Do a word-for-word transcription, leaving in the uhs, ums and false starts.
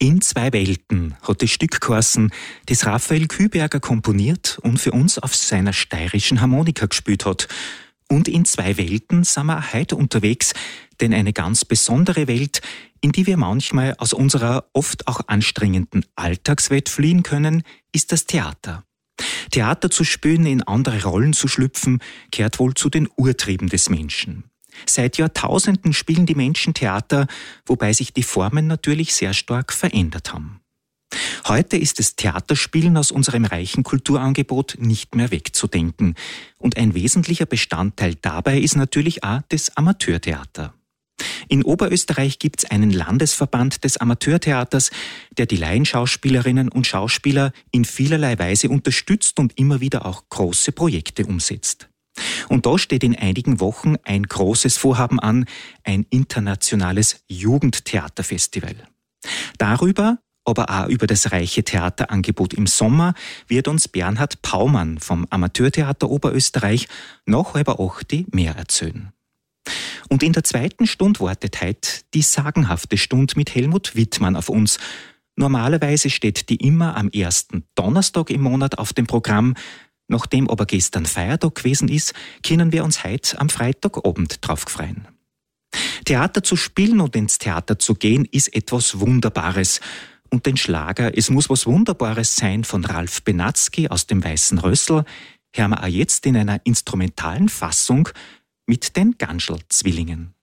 In zwei Welten hat das Stück geheißen, das Raphael Kühlberger komponiert und für uns auf seiner steirischen Harmonika gespielt hat. Und in zwei Welten sind wir auch heute unterwegs, denn eine ganz besondere Welt, in die wir manchmal aus unserer oft auch anstrengenden Alltagswelt fliehen können, ist das Theater. Theater zu spielen, in andere Rollen zu schlüpfen, gehört wohl zu den Urtrieben des Menschen. Seit Jahrtausenden spielen die Menschen Theater, wobei sich die Formen natürlich sehr stark verändert haben. Heute ist das Theaterspielen aus unserem reichen Kulturangebot nicht mehr wegzudenken. Und ein wesentlicher Bestandteil dabei ist natürlich auch das Amateurtheater. In Oberösterreich gibt es einen Landesverband des Amateurtheaters, der die Laienschauspielerinnen und Schauspieler in vielerlei Weise unterstützt und immer wieder auch große Projekte umsetzt. Und da steht in einigen Wochen ein großes Vorhaben an, ein internationales Jugendtheaterfestival. Darüber, aber auch über das reiche Theaterangebot im Sommer, wird uns Bernhard Paumann vom Amateurtheater Oberösterreich nach halb acht mehr erzählen. Und in der zweiten Stunde wartet heute die sagenhafte Stunde mit Helmut Wittmann auf uns. Normalerweise steht die immer am ersten Donnerstag im Monat auf dem Programm. Nachdem aber gestern Feiertag gewesen ist, können wir uns heute am Freitagabend drauf freuen. Theater zu spielen und ins Theater zu gehen ist etwas Wunderbares. Und den Schlager "Es muss was Wunderbares sein" von Ralf Benatzky aus dem Weißen Rössl hören wir auch jetzt in einer instrumentalen Fassung mit den Ganschl-Zwillingen.